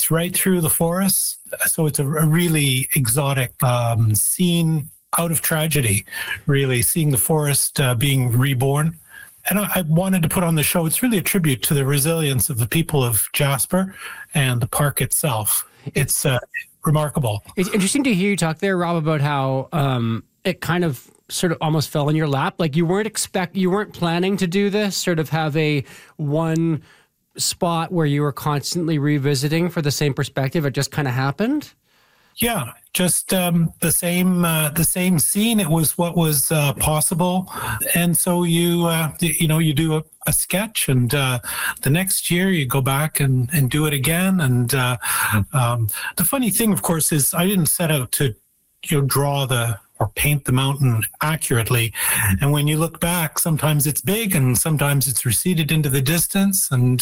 cuts right through the forest. So it's a really exotic scene out of tragedy, really, seeing the forest being reborn. And I wanted to put on the show, it's really a tribute to the resilience of the people of Jasper and the park itself. It's remarkable. It's interesting to hear you talk there, Rob, about how it kind of sort of almost fell in your lap. Like you weren't planning to do this, sort of have a one spot where you were constantly revisiting for the same perspective. It just kind of happened. Yeah, just the same scene. It was what was possible, and so you do a sketch, and the next year you go back and do it again. And the funny thing, of course, is I didn't set out to draw or paint the mountain accurately. And when you look back, sometimes it's big and sometimes it's receded into the distance. And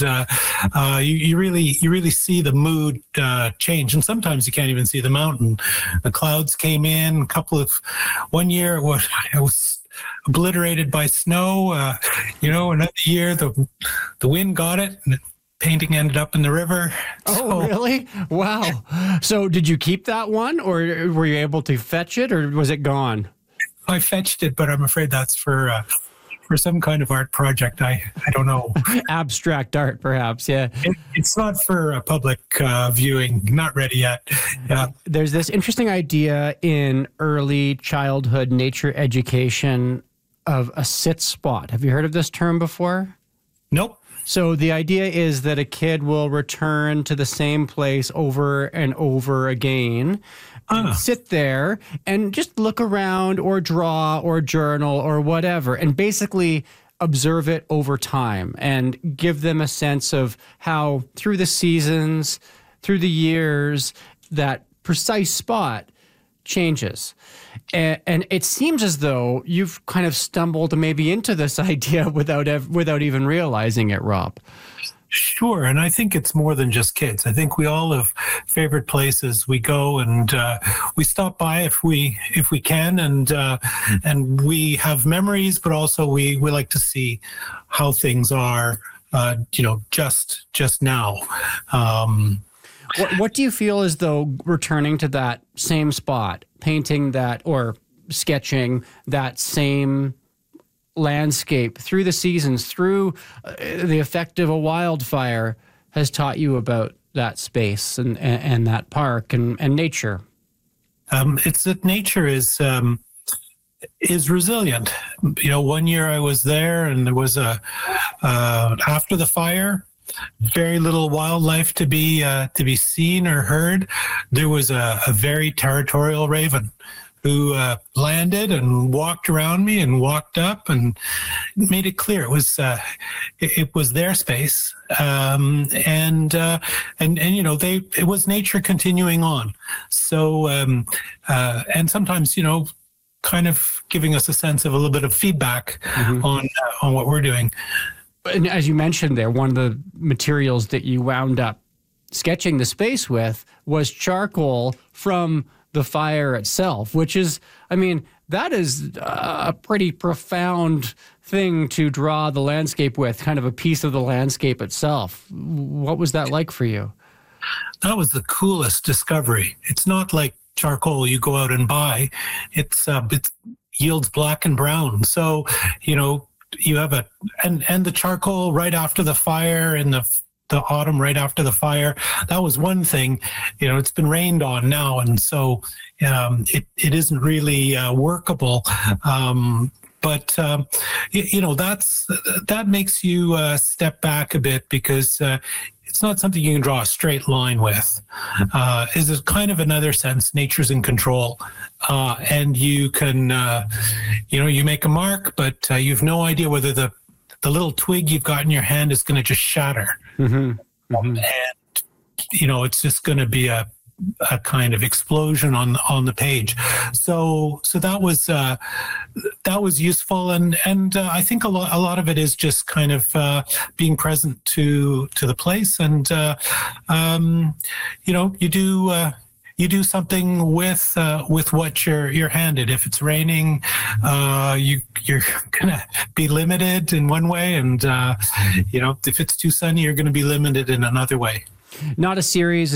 you really see the mood change. And sometimes you can't even see the mountain. The clouds came in, one year it was obliterated by snow. Another year the wind got it and painting ended up in the river. Oh, really? Wow. So did you keep that one, or were you able to fetch it, or was it gone? I fetched it, but I'm afraid that's for some kind of art project. I don't know. Abstract art, perhaps, yeah. It's not for public viewing, not ready yet. Yeah. There's this interesting idea in early childhood nature education of a sit spot. Have you heard of this term before? Nope. So the idea is that a kid will return to the same place over and over again, and sit there and just look around or draw or journal or whatever, and basically observe it over time and give them a sense of how through the seasons, through the years, that precise spot changes. And it seems as though you've kind of stumbled maybe into this idea without even realizing it, Rob. Sure, and I think it's more than just kids. I think we all have favorite places we go, and we stop by if we can, and we have memories, but also we like to see how things are, just now. What do you feel as though returning to that same spot, painting that or sketching that same landscape through the seasons, through the effect of a wildfire, has taught you about that space and that park and nature? It's that nature is resilient. One year I was there, and there was after the fire, very little wildlife to be seen or heard. There was a very territorial raven who landed and walked around me and walked up and made it clear it was their space, and it was nature continuing on. So and sometimes kind of giving us a sense of a little bit of feedback on what we're doing. And as you mentioned there, one of the materials that you wound up sketching the space with was charcoal from the fire itself, which is, that is a pretty profound thing to draw the landscape with, kind of a piece of the landscape itself. What was that like for you? That was the coolest discovery. It's not like charcoal you go out and buy. It yields black and brown. So, you have and the charcoal right after the fire in the autumn right after the fire, that was one thing. It's been rained on now, and so it isn't really workable. But that makes you step back a bit, because it's not something you can draw a straight line with. Is kind of another sense, nature's in control, and you can, you make a mark, but you have no idea whether the little twig you've got in your hand is going to just shatter, and it's just going to be a kind of explosion on the page. So that was useful, and I think a lot of it is just kind of being present to the place, and you do something with what you're handed. If it's raining, you're gonna be limited in one way, and if it's too sunny, you're going to be limited in another way. Not a series